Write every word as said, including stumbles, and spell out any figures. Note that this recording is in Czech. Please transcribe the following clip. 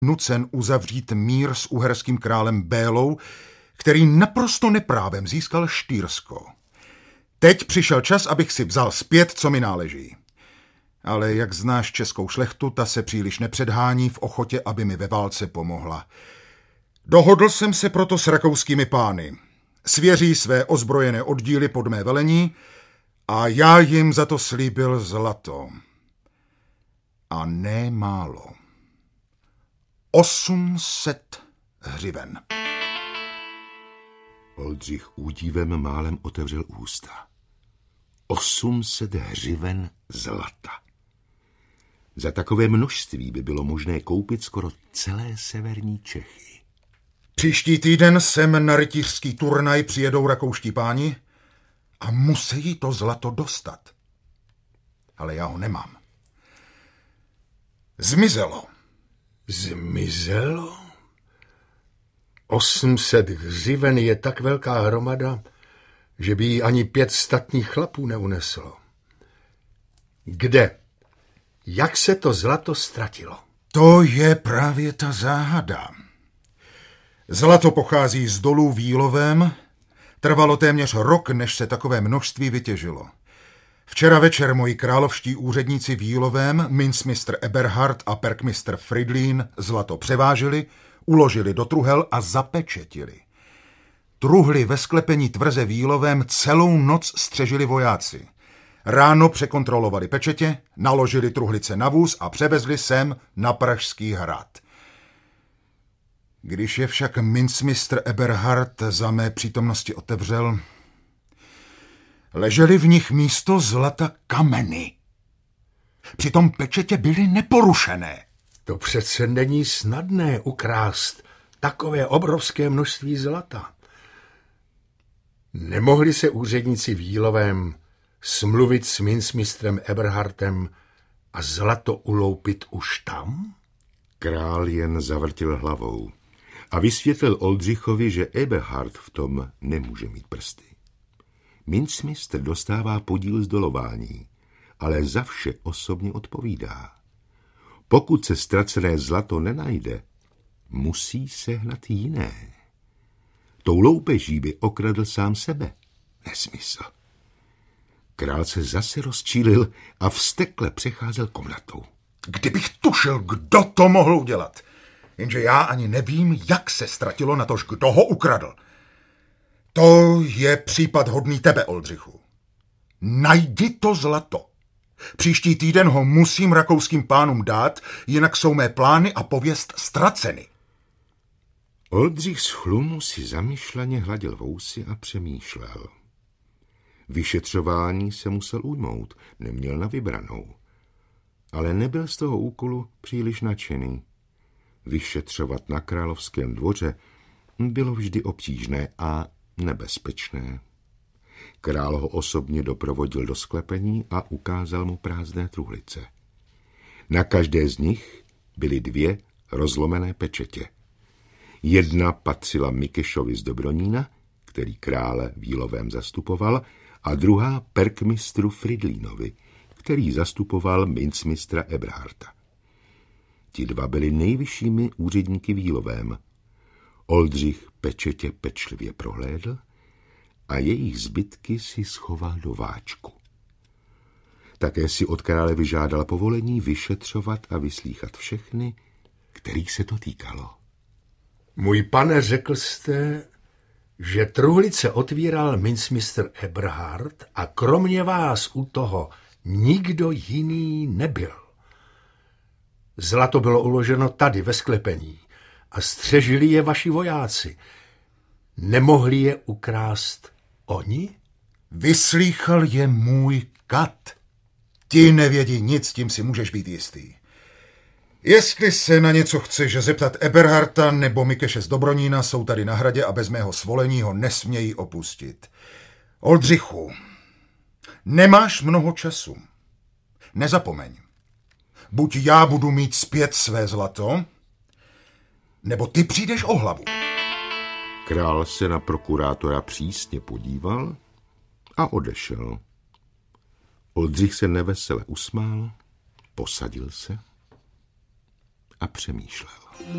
nucen uzavřít mír s uherským králem Bélou, který naprosto neprávem získal Štýrsko. Teď přišel čas, abych si vzal zpět, co mi náleží. Ale jak znáš českou šlechtu, ta se příliš nepředhání v ochotě, aby mi ve válce pomohla. Dohodl jsem se proto s rakouskými pány. Svěří své ozbrojené oddíly pod mé velení a já jim za to slíbil zlato. A ne málo. osm set hřiven. Oldřich údivem málem otevřel ústa. osm set hřiven zlata. Za takové množství by bylo možné koupit skoro celé severní Čechy. Příští týden sem na rytířský turnaj přijedou rakouští páni a musí to zlato dostat. Ale já ho nemám. Zmizelo. Zmizelo? osm set hřiven je tak velká hromada, že by ji ani pět statních chlapů neuneslo. Kde? Jak se to zlato ztratilo? To je právě ta záhada. Zlato pochází z dolů v Jílovém. Trvalo téměř rok, než se takové množství vytěžilo. Včera večer moji královští úředníci v Jílovém, mincmistr Eberhard a perkmistr Fridlín, zlato převážili, uložili do truhel a zapečetili. Truhly ve sklepení tvrze v Jílovém celou noc střežili vojáci. Ráno překontrolovali pečetě, naložili truhlice na vůz a převezli sem na Pražský hrad. Když je však mincmistr Eberhard za mé přítomnosti otevřel, ležely v nich místo zlata kameny. Přitom pečetě byly neporušené. To přece není snadné ukrást takové obrovské množství zlata. Nemohli se úředníci v Jílovém smluvit s mincmistrem Eberhardem a zlato uloupit už tam? Král jen zavrtil hlavou a vysvětlil Oldřichovi, že Eberhard v tom nemůže mít prsty. Mincmistr dostává podíl z dolování, ale za vše osobně odpovídá. Pokud se ztracené zlato nenajde, musí sehnat jiné. Tou loupeží by okradl sám sebe. Nesmysl. Král se zase rozčílil a vztekle přecházel komnatou. Kdybych tušil, kdo to mohl udělat. Jenže já ani nevím, jak se ztratilo, natož kdo ho ukradl. To je případ hodný tebe, Oldřichu. Najdi to zlato. Příští týden ho musím rakouským pánům dát, jinak jsou mé plány a pověst ztraceny. Oldřich z chlumu si zamyšleně hladil vousy a přemýšlel. Vyšetřování se musel ujmout, neměl na vybranou. Ale nebyl z toho úkolu příliš nadšený. Vyšetřovat na královském dvoře bylo vždy obtížné a nebezpečné. Král ho osobně doprovodil do sklepení a ukázal mu prázdné truhlice. Na každé z nich byly dvě rozlomené pečetě. Jedna patřila Mikešovi z Dobronína, který krále v Jílovém zastupoval, a druhá perkmistru Fridlínovi, který zastupoval mincmistra Eberharda. Ti dva byli nejvyššími úředníky v Jílovém. Oldřich pečetě pečlivě prohlédl a jejich zbytky si schoval do váčku. Také si od krále vyžádal povolení vyšetřovat a vyslýchat všechny, kterých se to týkalo. Můj pane, řekl jste, že truhlice otvíral mincmistr Eberhard a kromě vás u toho nikdo jiný nebyl. Zlato bylo uloženo tady ve sklepení a střežili je vaši vojáci. Nemohli je ukrást oni? Vyslýchal je můj kat. Ti nevědí nic, tím si můžeš být jistý. Jestli se na něco chceš zeptat Eberharda nebo Mikeše z Dobronína, jsou tady na hradě a bez mého svolení ho nesmějí opustit. Oldřichu, nemáš mnoho času. Nezapomeň. Buď já budu mít zpět své zlato, nebo ty přijdeš o hlavu. Král se na prokurátora přísně podíval a odešel. Oldřich se nevesele usmál, posadil se a přemýšlel.